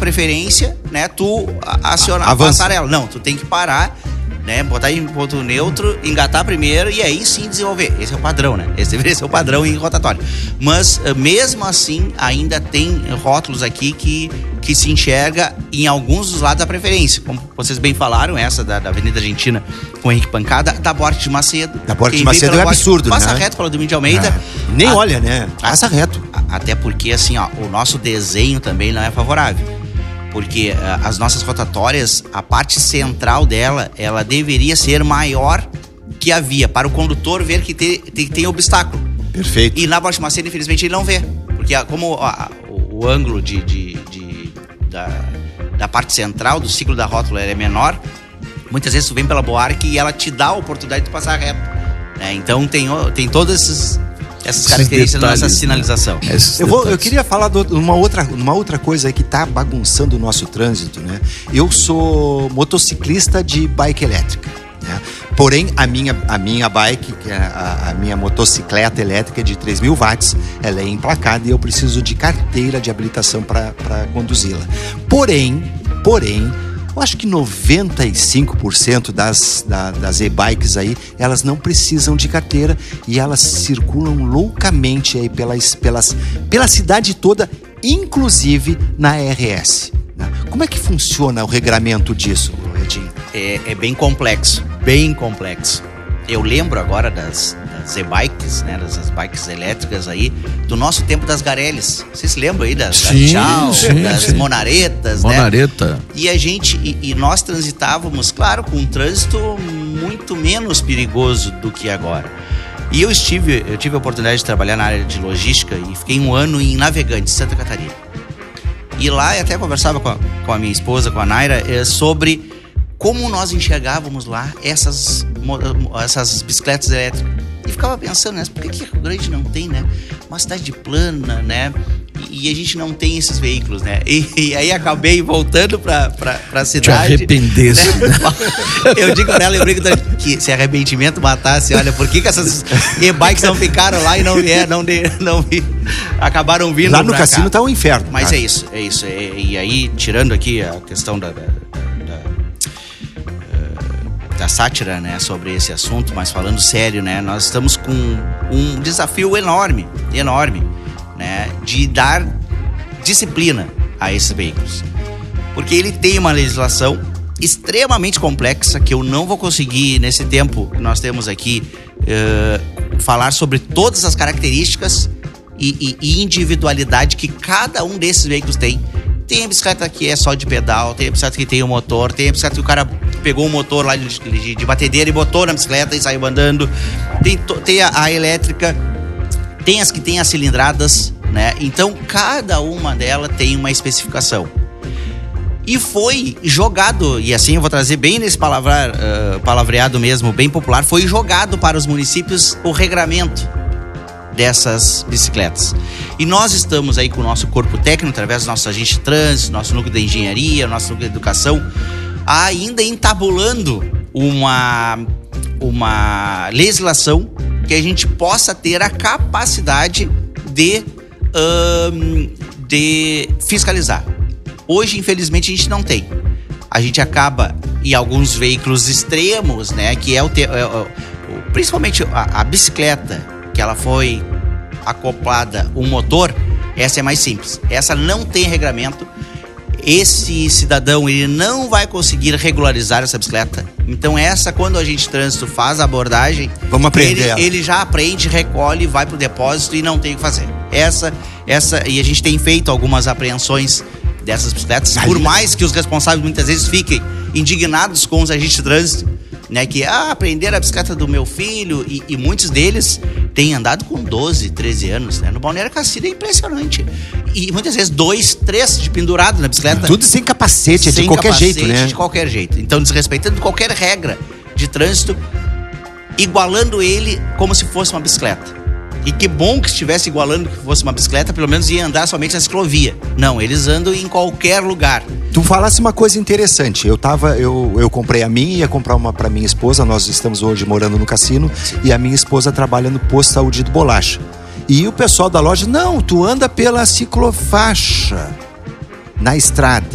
preferência, né, tu acionar a passarela. Não, tu tem que parar, né, botar em ponto neutro, engatar primeiro e aí sim desenvolver. Esse é o padrão, né? Esse deveria ser o padrão em rotatório. Mas, mesmo assim, ainda tem rótulos aqui que se enxerga em alguns dos lados da preferência. Como vocês bem falaram, essa da Avenida Argentina com Henrique Pancada, da Borte de Macedo. Da Borte de Macedo é absurdo, passa né? Passa reto pela Domingos de Almeida. Nem olha, né? Passa reto. Até porque, assim, ó, o nosso desenho também não é favorável. Porque as nossas rotatórias, a parte central dela, ela deveria ser maior que a via, para o condutor ver que tem obstáculo. Perfeito. E na Borte de Macedo, infelizmente, ele não vê. Porque como o ângulo da parte central do ciclo da rótula é menor, muitas vezes tu vem pela Buarque e ela te dá a oportunidade de passar reto, né? Então tem todas essas características da nossa sinalização. Eu queria falar de uma outra coisa aí que tá bagunçando o nosso trânsito, né? Eu sou motociclista de bike elétrica, né? Porém, a minha bike, que é a minha motocicleta elétrica de 3.000 watts, ela é emplacada e eu preciso de carteira de habilitação para conduzi-la. Porém, eu acho que 95% das e-bikes aí, elas não precisam de carteira e elas circulam loucamente aí pela cidade toda, inclusive na RS. Né? Como é que funciona o regramento disso, Edinho? É bem complexo, bem complexo. Eu lembro agora das e-bikes, né, das bikes elétricas aí, do nosso tempo das Garelles. Vocês se lembram aí das Tchau, das Monaretas, Monareta, né? E a gente, e nós transitávamos, claro, com um trânsito muito menos perigoso do que agora. E eu tive a oportunidade de trabalhar na área de logística e fiquei 1 ano em Navegantes, Santa Catarina. E lá eu até conversava com a minha esposa, com a Naira, sobre como nós enxergávamos lá essas bicicletas elétricas. E ficava pensando, né, por que Rio Grande não tem, né, uma cidade plana, né, e a gente não tem esses veículos, né? E aí acabei voltando pra cidade. Te arrependesse. Né? Eu digo pra ela, eu brinco que se arrependimento matasse, olha, por que essas e-bikes não ficaram lá e não vieram, acabaram vindo lá no cassino tá um inferno. Mas cara, é isso. E aí, tirando aqui a questão da sátira, né, sobre esse assunto, mas falando sério, né, nós estamos com um desafio enorme, né, de dar disciplina a esses veículos, porque ele tem uma legislação extremamente complexa que eu não vou conseguir nesse tempo que nós temos aqui falar sobre todas as características e individualidade que cada um desses veículos tem. Tem a bicicleta que é só de pedal, tem a bicicleta que tem o motor, tem a bicicleta que o cara pegou o motor lá de batedeira e botou na bicicleta e saiu andando. Tem a elétrica, tem as que tem as cilindradas, né? Então, cada uma delas tem uma especificação. E foi jogado, e assim eu vou trazer bem nesse palavreado mesmo, bem popular, foi jogado para os municípios o regramento dessas bicicletas. E nós estamos aí com o nosso corpo técnico, através do nosso agente de trânsito, nosso núcleo de engenharia, nosso núcleo de educação, ainda entabulando uma legislação que a gente possa ter a capacidade de fiscalizar. Hoje, infelizmente, a gente não tem. A gente acaba, em alguns veículos extremos, né, que é principalmente a bicicleta, que ela foi acoplada um motor, essa é mais simples. Essa não tem regramento. Esse cidadão, ele não vai conseguir regularizar essa bicicleta. Então essa, quando a gente de trânsito faz a abordagem, vamos aprender ele já aprende, recolhe, vai pro depósito e não tem o que fazer. Essa, e a gente tem feito algumas apreensões dessas bicicletas, por mais que os responsáveis muitas vezes fiquem indignados com os agentes de trânsito, né, que aprenderam a bicicleta do meu filho, e muitos deles têm andado com 12, 13 anos, né? No Balneário Cacilha é impressionante. E muitas vezes 2, 3 de pendurado na bicicleta. Tudo sem capacete, de qualquer jeito, né? De qualquer jeito. Então, desrespeitando qualquer regra de trânsito, igualando ele como se fosse uma bicicleta. E que bom que estivesse igualando que fosse uma bicicleta, pelo menos ia andar somente na ciclovia. Não, eles andam em qualquer lugar. Tu falasse uma coisa interessante. Eu comprei a minha, ia comprar uma pra minha esposa. Nós estamos hoje morando no cassino. Sim. E a minha esposa trabalha no posto de saúde do Bolacha. E o pessoal da loja, não, tu anda pela ciclofaixa na estrada.